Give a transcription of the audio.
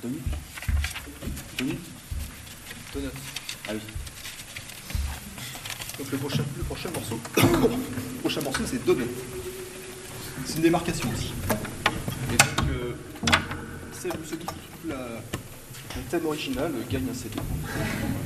Donut. Donut. Donut. Ah oui. Donc le prochain morceau, c'est Donut. C'est une démarcation aussi. Et donc, ceux qui trouvent le thème original gagnent un CD.